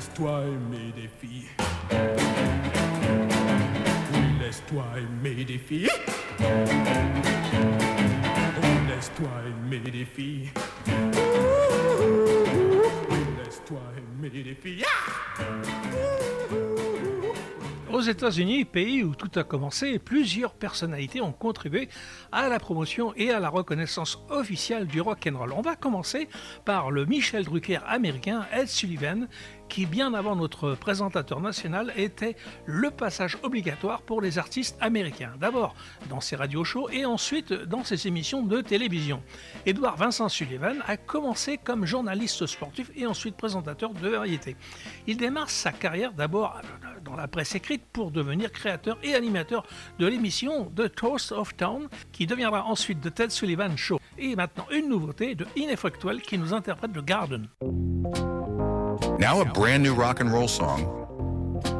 laisse-toi aimer des filles. Oui, laisse-toi aimer des filles. Oui, laisse-toi aimer des filles. Oui, laisse-toi aimer des filles. Aux États-Unis, pays où tout a commencé, plusieurs personnalités ont contribué à la promotion et à la reconnaissance officielle du rock'n'roll. On va commencer par le Michel Drucker américain Ed Sullivan, qui bien avant notre présentateur national était le passage obligatoire pour les artistes américains. D'abord dans ses radio-shows et ensuite dans ses émissions de télévision. Édouard Vincent Sullivan a commencé comme journaliste sportif et ensuite présentateur de variété. Il démarre sa carrière d'abord dans la presse écrite pour devenir créateur et animateur de l'émission The Toast of Town qui deviendra ensuite The Ted Sullivan Show. Et maintenant une nouveauté de Ineffectual qui nous interprète The Garden. Now a brand new rock and roll song